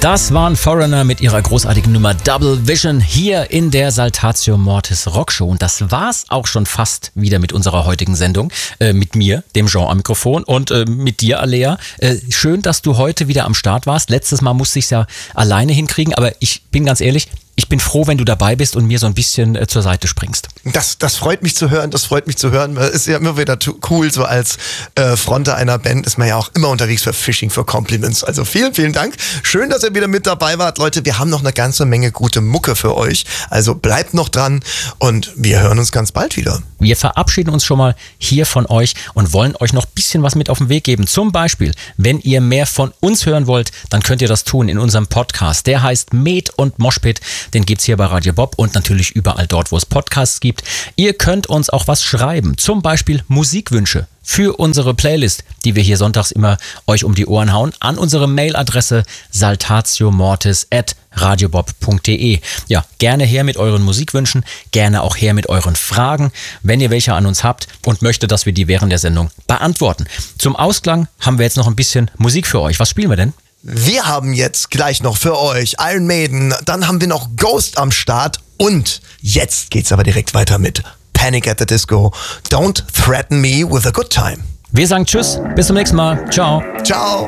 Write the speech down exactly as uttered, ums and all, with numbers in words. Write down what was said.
Das waren Foreigner mit ihrer großartigen Nummer Double Vision hier in der Saltatio Mortis Rockshow. Und das war's auch schon fast wieder mit unserer heutigen Sendung. Äh, mit mir, dem Jean am Mikrofon, und äh, mit dir, Alea. Äh, schön, dass du heute wieder am Start warst. Letztes Mal musste ich es ja alleine hinkriegen, aber ich bin ganz ehrlich, ich bin froh, wenn du dabei bist und mir so ein bisschen äh, zur Seite springst. Das, das freut mich zu hören, das freut mich zu hören. Ist ja immer wieder cool, so als äh, Fronte einer Band ist man ja auch immer unterwegs für Fishing for Compliments. Also vielen, vielen Dank. Schön, dass ihr wieder mit dabei wart. Leute, wir haben noch eine ganze Menge gute Mucke für euch. Also bleibt noch dran und wir hören uns ganz bald wieder. Wir verabschieden uns schon mal hier von euch und wollen euch noch ein bisschen was mit auf den Weg geben. Zum Beispiel, wenn ihr mehr von uns hören wollt, dann könnt ihr das tun in unserem Podcast. Der heißt Med und Moshpit. Den gibt's hier bei Radio Bob und natürlich überall dort, wo es Podcasts gibt. Ihr könnt uns auch was schreiben, zum Beispiel Musikwünsche für unsere Playlist, die wir hier sonntags immer euch um die Ohren hauen, an unsere Mailadresse saltatiomortis at radiobob punkt de. Ja, gerne her mit euren Musikwünschen, gerne auch her mit euren Fragen, wenn ihr welche an uns habt und möchtet, dass wir die während der Sendung beantworten. Zum Ausklang haben wir jetzt noch ein bisschen Musik für euch. Was spielen wir denn? Wir haben jetzt gleich noch für euch Iron Maiden, dann haben wir noch Ghost am Start und jetzt geht's aber direkt weiter mit Panic at the Disco. Don't threaten me with a good time. Wir sagen Tschüss, bis zum nächsten Mal. Ciao. Ciao.